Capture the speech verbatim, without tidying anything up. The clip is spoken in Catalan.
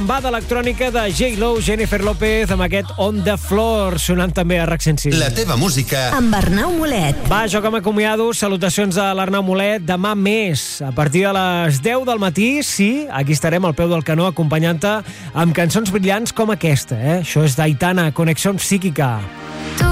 lambada electrònica de J-Lo, Jennifer López, amb aquest On the Floor, sonant també a RAC cent cinc. La teva música. Amb Arnau Molet. Va, jo que m'acomiado, salutacions de l'Arnau Molet. Demà més, a partir de les deu del matí, sí, aquí estarem al peu del canó acompanyant-te amb cançons brillants com aquesta, eh? Això és d'Aitana, Conexión Psíquica. Tu